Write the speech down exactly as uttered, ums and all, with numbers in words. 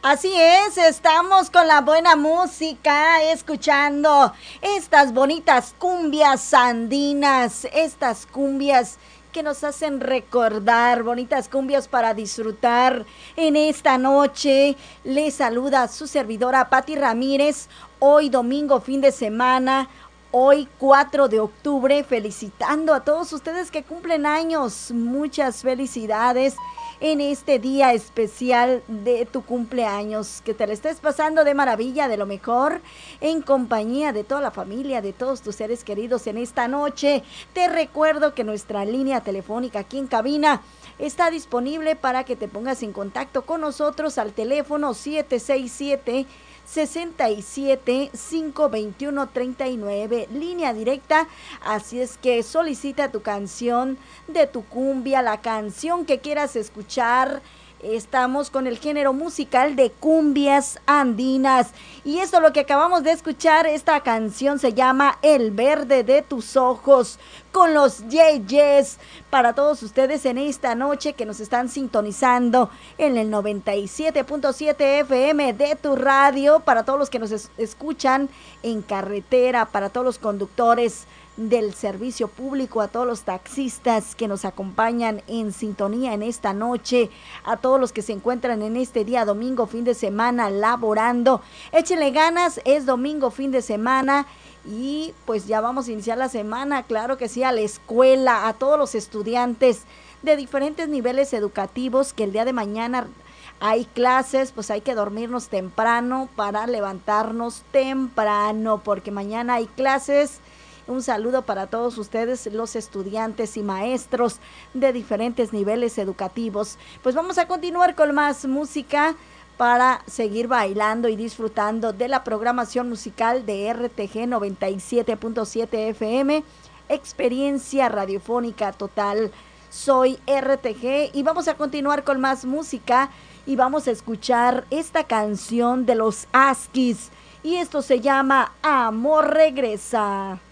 Así es, estamos con la buena música, escuchando estas bonitas cumbias andinas, estas cumbias que nos hacen recordar, bonitas cumbias para disfrutar en esta noche. Les saluda su servidora Patti Ramírez, hoy domingo, fin de semana. Hoy cuatro de octubre, felicitando a todos ustedes que cumplen años. Muchas felicidades en este día especial de tu cumpleaños. Que te la estés pasando de maravilla, de lo mejor, en compañía de toda la familia, de todos tus seres queridos en esta noche. Te recuerdo que nuestra línea telefónica aquí en cabina está disponible para que te pongas en contacto con nosotros al teléfono siete seis siete, sesenta y siete, quinientos veintiuno, treinta y nueve, línea directa. Así es que solicita tu canción de tu cumbia, la canción que quieras escuchar. Estamos con el género musical de cumbias andinas. Y esto lo que acabamos de escuchar, esta canción se llama El verde de tus ojos, con los Yeyes. Para todos ustedes en esta noche que nos están sintonizando en el noventa y siete punto siete F M de tu radio, para todos los que nos es- escuchan en carretera, para todos los conductores del servicio público, a todos los taxistas que nos acompañan en sintonía en esta noche, a todos los que se encuentran en este día domingo, fin de semana, laborando. Échenle ganas, es domingo, fin de semana. Y pues ya vamos a iniciar la semana, claro que sí, a la escuela, a todos los estudiantes de diferentes niveles educativos, que el día de mañana hay clases, pues hay que dormirnos temprano para levantarnos temprano, porque mañana hay clases. Un saludo para todos ustedes, los estudiantes y maestros de diferentes niveles educativos. Pues vamos a continuar con más música para seguir bailando y disfrutando de la programación musical de R T G noventa y siete punto siete F M, experiencia radiofónica total. Soy R T G y vamos a continuar con más música y vamos a escuchar esta canción de los Askis y esto se llama Amor Regresa.